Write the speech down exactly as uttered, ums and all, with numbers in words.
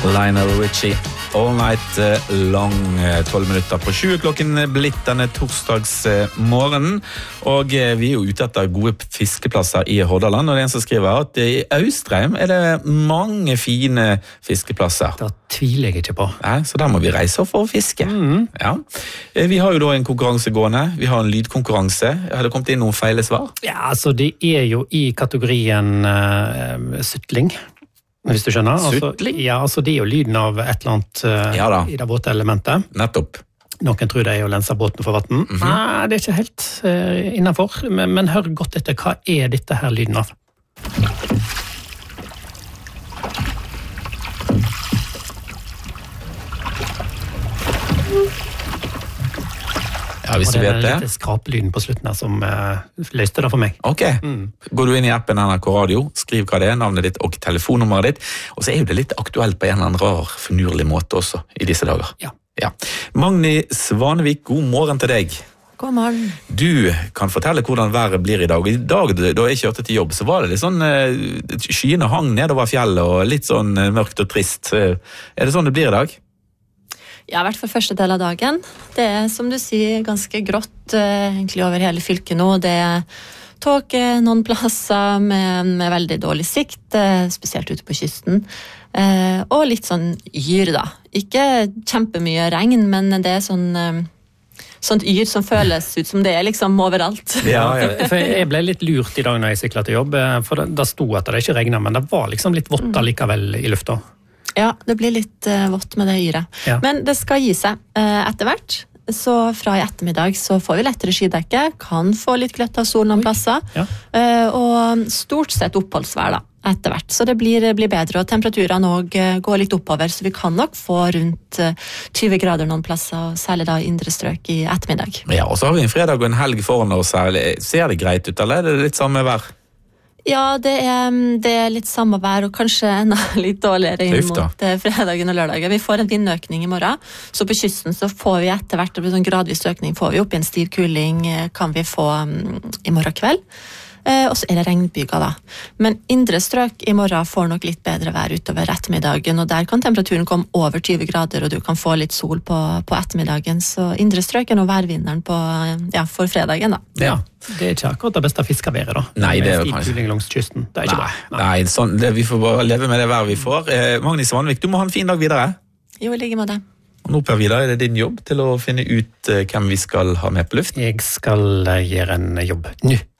Lionel Richie, All Night Long, tolv minutter på sju klokken blitt denne torsdagsmorgenen, og vi er jo ute etter gode fiskeplasser i Hordaland, og det er en som skriver at i Austrheim er det mange fine fiskeplasser. Det tviler jeg ikke på. Ja, så der må vi reise for å fiske. Mm. Ja. Vi har jo da en konkurranse gående, vi har en lydkonkurranse. Har det kommet inn noen feile svar? Ja, altså det er jo i kategorien uh, sytling. Hvis du skjønner. Altså, ja, altså det er jo lyden av et eller annet uh, ja i det våte elementet. Nettopp. Noen tror det er å lense båten for vatten. Mm-hmm. Nei, det er ikke helt uh, innenfor. Men, men hør godt etter, hva er dette her lyden av? Ja, hvis du vet det. Og det er litt skrapelyden på slutten her som uh, løste det for meg. Ok, mm. Går du inn i appen N R K Radio, skriv hva det er, navnet ditt og telefonnummeret ditt, og så er jo det litt aktuelt på en eller annen rar, fornurlig måte også i disse dager. Ja. Ja. Magni Svanevik, god morgen til deg. God morgen. Du kan fortelle hvordan været blir i dag. I dag da jeg kjørte til jobb, så var det litt sånn uh, skyene hang nedover fjellet og litt sånn uh, mørkt og trist. Uh, er det sånn det blir i dag? Ja, i hvert fall første del av dagen. Det er, som du sier, ganske grått eh, egentlig over hele fylket nå. Det er tåke noen plasser med, med veldig dårlig sikt, eh, spesielt ute på kysten. Eh, og litt sånn yr, da. Ikke kjempemye regn, men det er sånn... Eh, sånt yr som føles ut som det er liksom overalt. Ja, ja. For jeg ble litt lurt i dag når jeg syklet til jobb, for det, det sto at det ikke regnet, men det var liksom litt vått likevel i lufta. Ja, det blir litt uh, vått med det yret. Ja. Men det skal gi seg uh, etter hvert. Så fra i ettermiddag så får vi lettere skydekke, kan få litt gløtt av sol noen plasser, ja. uh, og stort sett oppholdsvær da, etter hvert. Så det blir, blir bedre, og temperaturene også går litt oppover, så vi kan nok få rundt uh, tjue grader noen plasser, særlig da i indre strøk i ettermiddag. Ja, og så har vi en fredag og en helg foran oss her. Ser det greit ut, eller er det litt samme vær? Ja, det er, det er litt samme vær, og kanskje enda litt dårligere inn mot fredagen og lørdagen. Vi får en vindøkning i morgen, så på kysten så får vi etter hvert, det blir sånn gradvis økning, får vi opp i en stiv kuling, kan vi få um, i morgen kveld. Eh, og så er det regnbyger da. Men indre strøk i morgen får nok litt bedre vær utover ettermiddagen, og der kan temperaturen komme over tjue grader, og du kan få litt sol på, på ettermiddagen, så indre strøk er nå værvinneren på, ja, for fredagen da. Ja, det er ikke akkurat det beste fiskeværet da. Nei, det er jo kanskje. Langs kysten. Det er ikke nei, bra. Nei, nei sånn, det, vi får bare leve med det været vi får. Eh, Magni Svanevik, du må ha en fin dag videre. Jo, like med det. Og nå, Per Vidar, er det din jobb til å finne ut eh, hvem vi skal ha med på luft? Jeg skal gjøre en jobb nå.